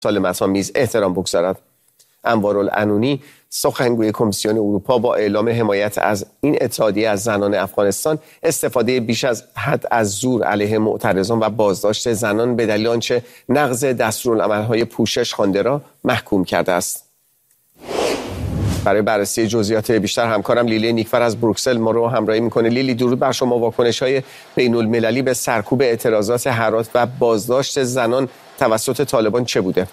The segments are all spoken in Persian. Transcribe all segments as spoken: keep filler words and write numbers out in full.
مسالمت آمیز احترام بگذارد. انوارالعنونی سخنگوی کمیسیون اروپا با اعلام حمایت از این اتحادیه از زنان افغانستان استفاده بیش از حد از زور علیه معترضان و بازداشت زنان به دلیل آنچه نقض دستورالعمل‌های پوشش خوانده را محکوم کرده است. برای بررسی جزئیات بیشتر همکارم لیلی نیکفر از بروکسل ما رو همراهی میکنه. لیلی، درود بر شما. واکنش‌های بین‌المللی به سرکوب اعتراضات هرات و بازداشت زنان توسط طالبان چه بوده؟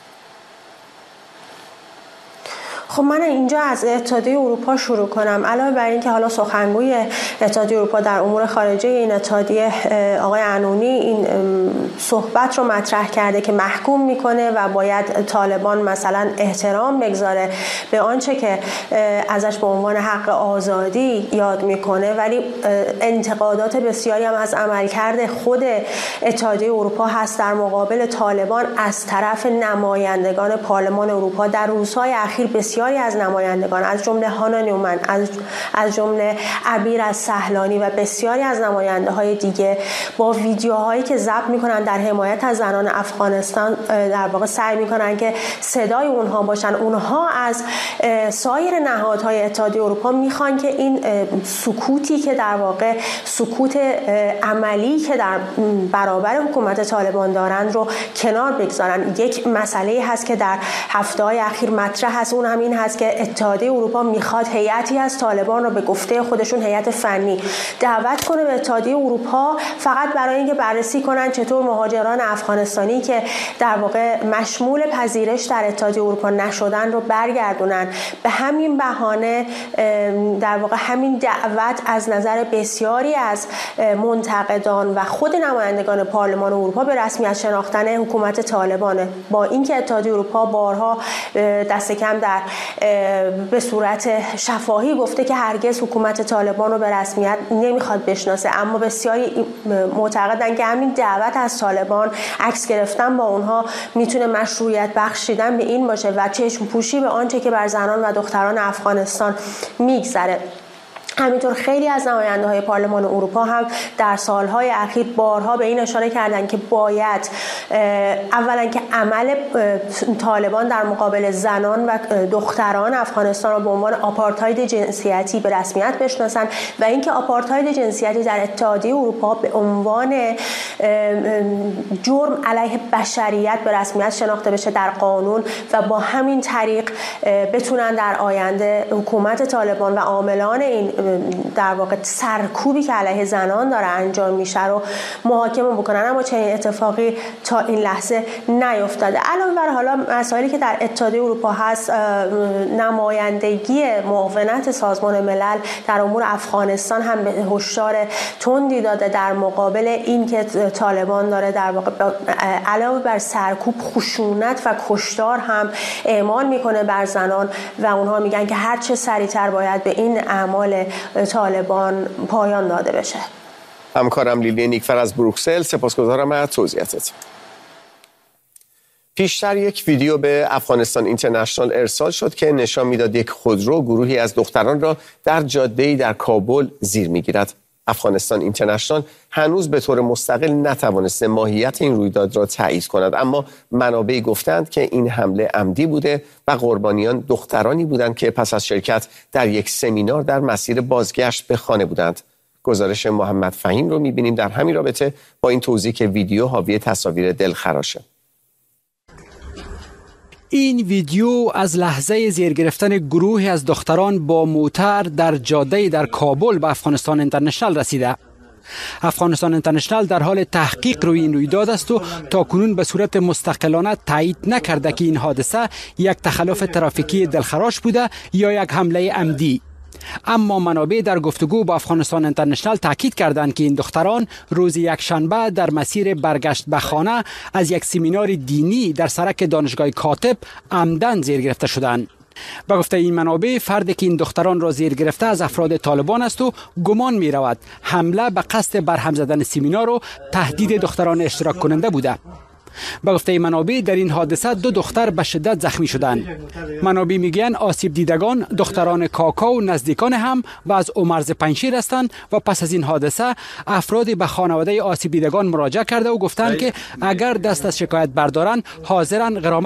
خب من اینجا از اتحادیه اروپا شروع کنم. علاوه بر اینکه حالا سخنگوی اتحادیه اروپا در امور خارجه این اتحادیه آقای عنونی این صحبت رو مطرح کرده که محکوم میکنه و باید طالبان مثلا احترام بگذاره به آنچه که ازش به عنوان حق آزادی یاد میکنه، ولی انتقادات بسیاری هم از عملکرد خود اتحادیه اروپا هست در مقابل طالبان از طرف نمایندگان پارلمان اروپا. در روزهای اخیر بسیاری از نمایندگان از جمله هانا نیومن، از از جمله عبیر از سهلانی و بسیاری از نماینده های دیگه با ویدیوهایی که ضبط میکنن در حمایت از زنان افغانستان در واقع سعی میکنن که صدای اونها باشن. اونها از سایر نهادهای اتحادیه اروپا میخوان که این سکوتی که در واقع سکوت عملی که در برابر حکومت طالبان دارند رو کنار بگذارن. یک مسئله هست که در هفته‌های اخیر مطرح هست، اون هم این هست که اتحادیه اروپا میخواد هیئتی از طالبان رو به گفته خودشون هیئت فنی دعوت کنه به اتحادیه اروپا، فقط برای اینکه بررسی کنن چطور مهاجران افغانستانی که در واقع مشمول پذیرش در اتحادیه اروپا نشدن رو برگردونن. به همین بهانه در واقع همین دعوت از نظر بسیاری از منتقدان و خود نمایندگان پارلمان اروپا به رسمیت شناختن حکومت طالبانه، با اینکه اتحادیه اروپا بارها دست کم در به صورت شفاهی گفته که هرگز حکومت طالبان رو به رسمیت نمیخواد بشناسه، اما بسیاری معتقدن که همین دعوت از طالبان، عکس گرفتن با اونها میتونه مشروعیت بخشیدن به این باشه و چشم پوشی به آنچه که بر زنان و دختران افغانستان میگذره. همینطور خیلی از نماینده‌های پارلمان اروپا هم در سالهای اخیر بارها به این اشاره کردن که باید اولا که عمل طالبان در مقابل زنان و دختران افغانستان را به عنوان آپارتاید جنسیتی به رسمیت بشناسن و اینکه آپارتاید جنسیتی در اتحادیه اروپا به عنوان جرم علیه بشریت به رسمیت شناخته بشه در قانون و با همین طریق بتونن در آینده حکومت طالبان و عاملان این در واقع سرکوبی که علیه زنان داره انجام میشه رو محاکمه بکنن. اما چنین اتفاقی تا این لحظه نیفتاده. علاوه بر حالا مسائلی که در اتحادیه اروپا هست، نمایندگی معاونت سازمان ملل در امور افغانستان هم به هشدار تندی داده در مقابل این که طالبان داره در واقع علاوه بر سرکوب خشونت و کشتار هم اعمال میکنه بر زنان و اونها میگن که هر چه سریعتر باید به این اعمال طالبان پایان داده بشه. همکارم لیلی نیکفر از بروکسل، سپاسگزارم از توضیحاتت. پیشتر یک ویدیو به افغانستان اینترنشنال ارسال شد که نشان میداد یک خودرو گروهی از دختران را در جاده‌ای در کابل زیر میگیرد. افغانستان اینترنشنال هنوز به طور مستقل نتوانسته ماهیت این رویداد را تایید کند، اما منابعی گفتند که این حمله عمدی بوده و قربانیان دخترانی بودند که پس از شرکت در یک سمینار در مسیر بازگشت به خانه بودند. گزارش محمد فهیم رو می‌بینیم در همین رابطه با این توضیح که ویدیو حاوی تصاویر دلخراشه. این ویدیو از لحظه زیر گرفتن گروهی از دختران با موتر در جاده در کابل به افغانستان اینترنشنال رسیده. افغانستان اینترنشنال در حال تحقیق روی این رویداد است و تاکنون به صورت مستقلانه تایید نکرده که این حادثه یک تخلف ترافیکی دلخراش بوده یا یک حمله عمدی. اما منابع در گفتگو با افغانستان اینترنشنال تاکید کردند که این دختران روز یکشنبه در مسیر برگشت به خانه از یک سمینار دینی در سرک دانشگاه کاتب عمدن زیر گرفته شدند. به گفته این منابع، فردی که این دختران را زیر گرفته از افراد طالبان است و گمان می رود حمله به قصد برهم زدن سمینار و تهدید دختران اشتراک کننده بوده. به گفته منابع در این حادثه دو دختر به شدت زخمی شدند. منابع میگویند آسیب دیدگان دختران کاکا و نزدیکان هم و از عمرز پنجشیر هستند و پس از این حادثه افرادی به خانواده آسیب دیدگان مراجعه کرده و گفتند که اگر دست از شکایت بردارند حاضرند غرامت